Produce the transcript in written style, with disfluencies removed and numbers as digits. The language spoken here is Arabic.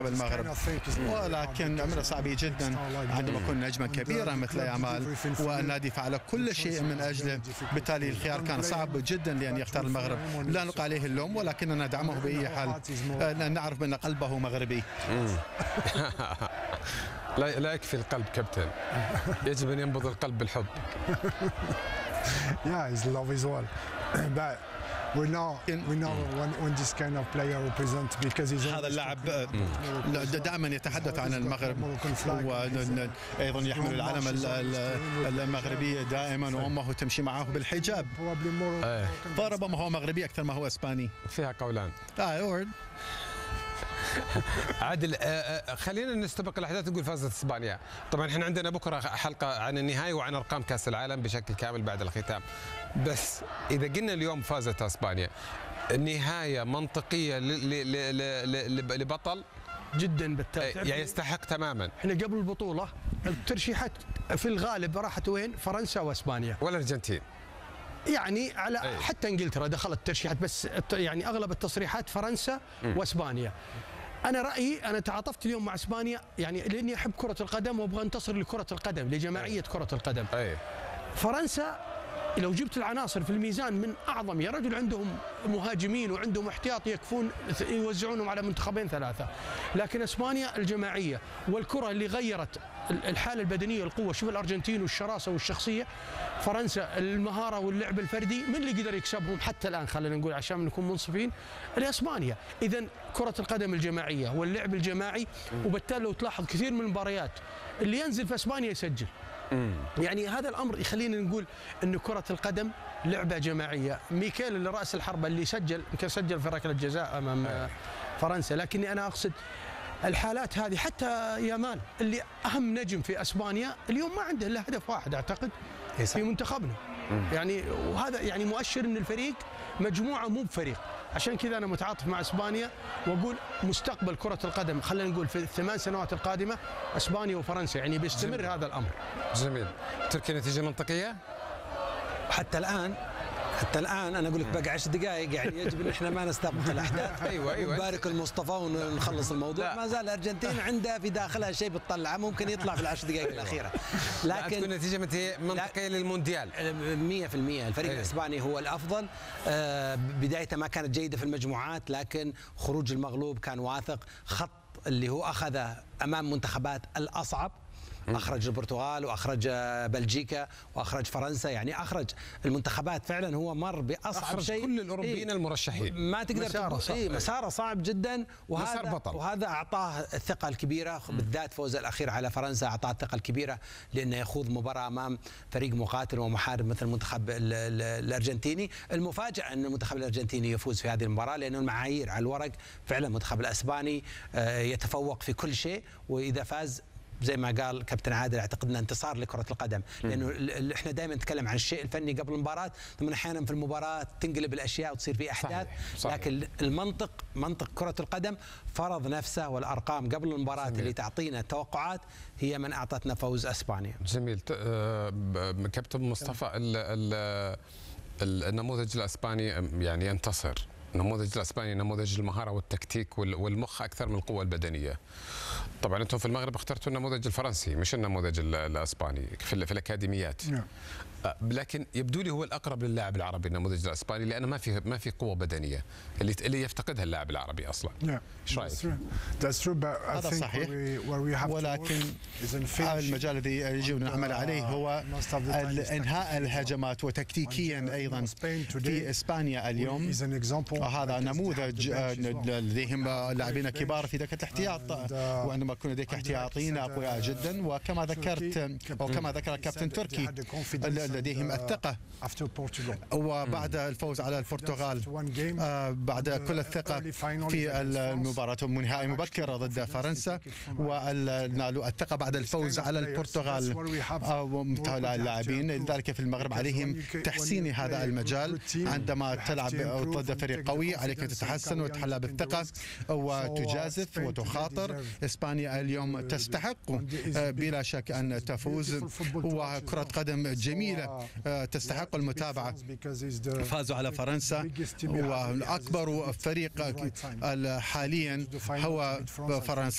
بالمغرب، ولكن أمر صعب جدا عندما يكون نجما كبيرا مثل يامال والنادي فعل كل شيء من أجله. بالتالي الخيار كان صعب جدا لأن يختار المغرب. لا نلقى عليه اللوم ولكننا ندعمه بأي حال لأن نعرف بأن قلبه مغربي. لا يكفي القلب كابتن، يجب أن ينبض القلب بالحب. Yeah, his love as well. But we know when this kind of player represents because he's هذا اللاعب دائما يتحدث عن المغرب وأيضا يحمل العلم المغربي دائما، وأمه تمشي معه بالحجاب، فربما هو مغربي أكثر ما هو إسباني. فيها قولان. عادل، خلينا نستبق الاحداث نقول فازت اسبانيا. طبعا احنا عندنا بكره حلقه عن النهائي وعن ارقام كاس العالم بشكل كامل بعد الختام، بس اذا قلنا اليوم فازت اسبانيا، النهايه منطقيه لبطل جدا بالتالي يعني يستحق تماما. احنا قبل البطوله الترشيحات في الغالب راحت وين؟ فرنسا واسبانيا والارجنتين، يعني على حتى انجلترا دخلت ترشيحات، بس يعني اغلب التصريحات فرنسا واسبانيا. انا رايي انا تعاطفت اليوم مع اسبانيا يعني لاني احب كره القدم وابغى انتصر لكره القدم، لجماعيه كره القدم. فرنسا لو جبت العناصر في الميزان من اعظم، يا رجل عندهم مهاجمين وعندهم احتياط يكفون يوزعونهم على منتخبين ثلاثه، لكن اسبانيا الجماعيه والكره اللي غيرت الحاله البدنيه، القوه، شوف الارجنتين والشراسه والشخصيه. فرنسا المهاره واللعب الفردي، من اللي قدر يكسبهم حتى الان خلينا نقول عشان نكون منصفين؟ اسبانيا. اذا كره القدم الجماعيه واللعب الجماعي، وبالتالي لو تلاحظ كثير من المباريات اللي ينزل في اسبانيا يسجل. يعني هذا الامر يخلينا نقول ان كره القدم لعبه جماعيه. ميكيل اللي راس الحربه اللي سجل يمكن سجل في ركله جزاء امام فرنسا، لكني انا اقصد الحالات هذه. حتى يامال اللي اهم نجم في اسبانيا اليوم ما عنده الا هدف واحد اعتقد في منتخبنا، يعني وهذا يعني مؤشر ان الفريق مجموعه مو بفريق. عشان كذا انا متعاطف مع اسبانيا واقول مستقبل كره القدم خلينا نقول في ال8 سنوات القادمه اسبانيا وفرنسا، يعني بيستمر جميل. هذا الامر جميل. تركيا نتيجه منطقيه حتى الان انا اقول لك باقي 10 دقائق، يعني يجب ان احنا ما نستبق الاحداث. ايوه نبارك المصطفى ونخلص الموضوع. لا. ما زال الارجنتين عندها في داخلها شيء بتطلعه ممكن يطلع في ال10 دقائق الاخيره، لكن تكون نتيجه منطقيه للمونديال 100%. الفريق الاسباني هو الافضل. بدايته ما كانت جيده في المجموعات، لكن خروج المغلوب كان واثق. خط اللي هو اخذه امام منتخبات الاصعب، اخرج البرتغال واخرج بلجيكا واخرج فرنسا، يعني اخرج المنتخبات فعلا. هو مر باصعب شيء، كل الاوروبيين المرشحين، ما تقدر مساره صعب جدا، وهذا اعطاه الثقه الكبيره، بالذات فوزه الاخير على فرنسا اعطاه الثقه الكبيره لانه يخوض مباراه امام فريق مقاتل ومحارب مثل المنتخب الارجنتيني. المفاجاه ان المنتخب الارجنتيني يفوز في هذه المباراه، لانه المعايير على الورق فعلا المنتخب الاسباني يتفوق في كل شيء، واذا فاز زي ما قال كابتن عادل اعتقد انه انتصار لكره القدم، لانه احنا دائما نتكلم عن الشيء الفني قبل المباراه، ثم احيانا في المباراه تنقلب الاشياء وتصير في احداث. صحيح. لكن منطق كره القدم فرض نفسه، والارقام قبل المباراه اللي تعطينا توقعات هي من اعطتنا فوز اسبانيا. جميل. كابتن مصطفى، النموذج الاسباني يعني ينتصر. النموذج الاسباني نموذج المهاره والتكتيك والمخ اكثر من القوه البدنيه. طبعا انتم في المغرب اخترتوا النموذج الفرنسي مش النموذج الاسباني في الاكاديميات. لكن يبدو لي هو الاقرب للاعب العربي النموذج الاسباني، لانه ما في قوه بدنيه اللي يفتقدها اللاعب العربي اصلا. ايش رايك؟ هذا صحيح، ولكن المجال الذي يجب ان نعمل عليه هو انهاء الهجمات، وتكتيكيا ايضا في اسبانيا اليوم هذا نموذج لديهم لاعبين كبار في دكه الاحتياط، وعندما يكون لديك احتياطيين اقوياء جدا، وكما ذكرت او كما ذكر الكابتن تركي لديهم الثقة. وبعد الفوز على البرتغال بعد كل الثقة في المباراة نهائي مبكرة ضد فرنسا، ونالوا الثقة بعد الفوز على البرتغال ومنتهى اللاعبين. لذلك في المغرب عليهم تحسين هذا المجال. عندما تلعب ضد فريق قوي عليك أن تتحسن وتحلى بالثقة وتجازف وتخاطر. إسبانيا اليوم تستحق بلا شك أن تفوز، وكرة قدم جميلة تستحق المتابعة. فازوا على فرنسا، وأكبر فريق حاليا هو فرنسا.